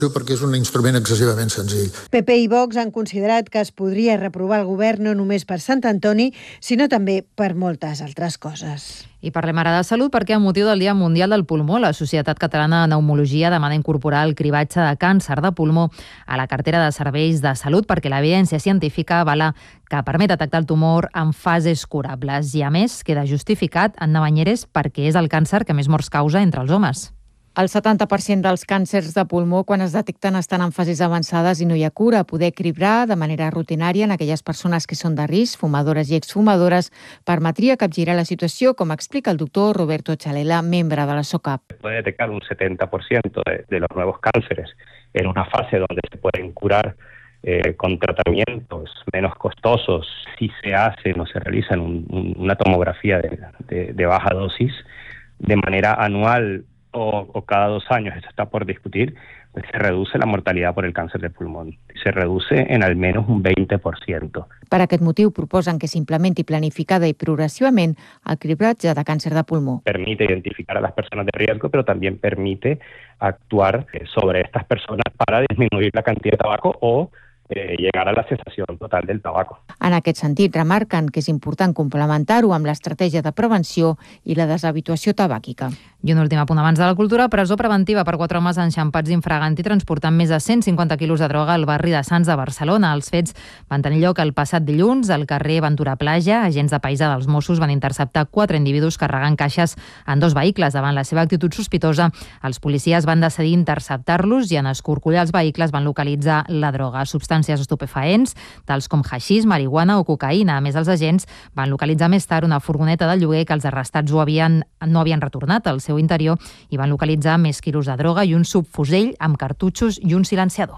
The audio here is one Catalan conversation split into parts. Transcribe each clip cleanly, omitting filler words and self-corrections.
perquè és un instrument excessivament senzill. PP i Vox han considerat que es podria reprovar el govern no només per Sant Antoni, sinó també per moltes altres coses. I parlem ara de salut perquè amb motiu del Dia Mundial del Pulmó, la Societat Catalana de Pneumologia demana incorporar el cribatge de càncer de pulmó a la cartera de serveis de salut perquè l'evidència científica avala que permet detectar el tumor en fases curables i, a més, queda justificat en Navanyeres perquè és el càncer que més morts causa entre els homes. El 70% dels càncers de pulmó, quan es detecten, estan en fases avançades i no hi ha cura. Poder equilibrar de manera rutinària en aquelles persones que són de risc, fumadores i exfumadores, permetria capgirar la situació, com explica el doctor Roberto Chalela, membre de la SOCAP. Puede detectar un 70% de los nuevos cánceres en una fase donde se pueden curar con tratamientos menos costosos si se hacen o se realizan una tomografía de baja dosis de manera anual o cada 2 años, esto está por discutir, pues se reduce la mortalidad por el cáncer de pulmón. Se reduce en al menos un 20%. Per aquest motiu proposen que s'implementi planificada i progressivament el cribratge de càncer de pulmó. Permite identificar a las personas de riesgo, pero también permite actuar sobre estas personas para disminuir la cantidad de tabaco o llegar a la cesación total del tabaco. En aquest sentit, remarquen que és important complementar-ho amb l'estratègia de prevenció i la deshabituació tabàquica. I un últim apunt abans de la cultura, presó preventiva per 4 homes enxampats infraganti transportant més de 150 quilos de droga al barri de Sants de Barcelona. Els fets van tenir lloc el passat dilluns al carrer Ventura Plaja. Agents de paisà dels Mossos van interceptar 4 individus carregant caixes en 2 vehicles. Davant la seva actitud sospitosa, els policies van decidir interceptar-los i en escorcollar els vehicles van localitzar la droga, substàncies estupefaents, tals com haixís, marihuana o cocaïna. A més, els agents van localitzar més tard una furgoneta de lloguer que els arrestats no havien retornat al seu interior i van localitzar més quilos de droga i un subfusell amb cartutxos i un silenciador.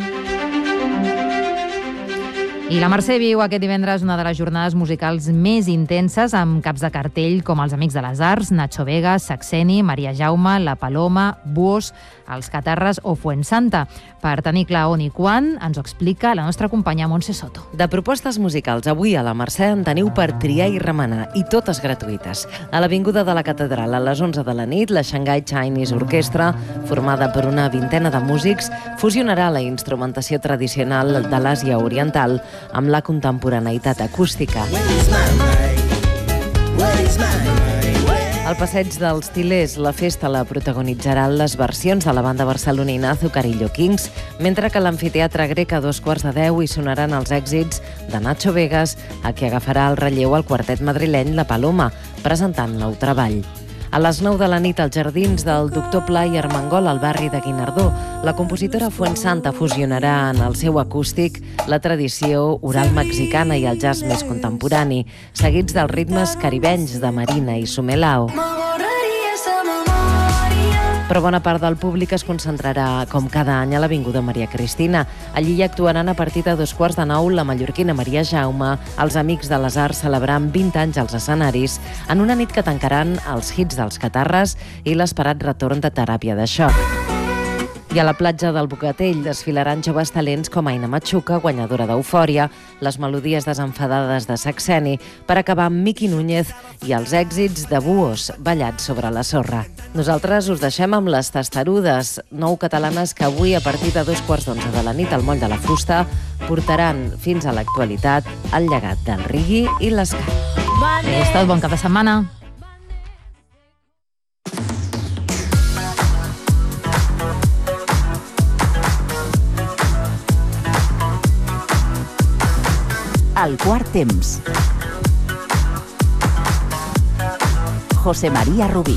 I la Mercè viu aquest divendres una de les jornades musicals més intenses amb caps de cartell com els Amics de les Arts, Nacho Vegas, Saxeni, Maria Jaume, La Paloma, Buos, Els Catarres o Fuensanta. Per tenir clar on i quan, ens ho explica la nostra companya Montse Soto. De propostes musicals avui a la Mercè en teniu per triar i remenar, i totes gratuïtes. A l'Avinguda de la Catedral, a les 11 de la nit, la Shanghai Chinese Orchestra, formada per una vintena de músics, fusionarà la instrumentació tradicional de l'Àsia Oriental amb la contemporaneïtat acústica. Al Passeig dels Til·lers, la festa la protagonitzaran les versions de la banda barcelonina Azucarillo Kings, mentre que a l'amfiteatre grec a 2:15 hi sonaran els èxits de Nacho Vegas, a qui agafarà el relleu al quartet madrileny La Paloma, presentant nou treball. A les 9 de la nit, als jardins del Doctor Pla i Armengol, al barri de Guinardó, la compositora Fuensanta fusionarà en el seu acústic la tradició oral mexicana i el jazz més contemporani, seguits dels ritmes caribenys de Marina i Sumelao. Però bona part del públic es concentrarà, com cada any, a l'Avinguda Maria Cristina. Allí hi actuaran a partir de 8:45 la mallorquina Maria Jaume, els Amics de les Arts celebrant 20 anys als escenaris, en una nit que tancaran els hits dels Catarres i l'esperat retorn de Teràpia de xoc. I a la platja del Bogatell desfilaran joves talents com Aina Machuca, guanyadora d'Eufòria, les melodies desenfadades de Saxeni, per acabar amb Miqui Núñez i els èxits de Buos, ballats sobre la sorra. Nosaltres us deixem amb les Testarudes, 9 catalanes que avui, a partir de 11:15 de la nit al Moll de la Fusta, portaran fins a l'actualitat el llegat del reggae i l'esca. És tot, bon cap de setmana. El quart temps. José María Rubí.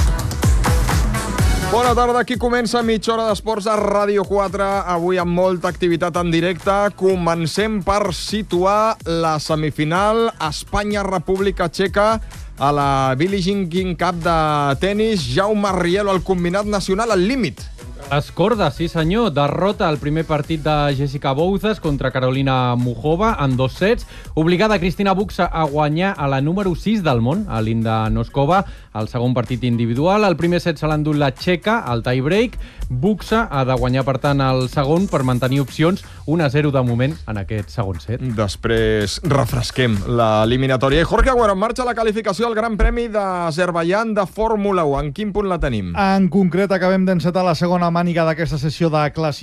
Bona tarda, aquí comença mitja hora d'esports a Ràdio 4, avui amb molta activitat en directe. Comencem per situar la semifinal Espanya-República Txeca a la Billie Jean King Cup de tennis. Jaume Rielo, el combinat nacional al límit. Les cordes, sí senyor. Derrota al primer partit de Jessica Bouzas contra Carolina Muchova en 2 sets. Obligada Cristina Buxa a guanyar a la número 6 del món, a Linda Noskova, al segon partit individual. El primer set se l'ha endut la txeca, al tie-break. Buxa ha de guanyar, per tant, el segon per mantenir opcions. 1-0 de moment en aquest segon set. Després refresquem l'eliminatòria. I Jorge Agüero, en marxa la qualificació al Gran Premi d'Azerbaidjan de Fórmula 1. En quin punt la tenim? En concret, acabem d'encetar la segona màniga d'aquesta sessió de classificació.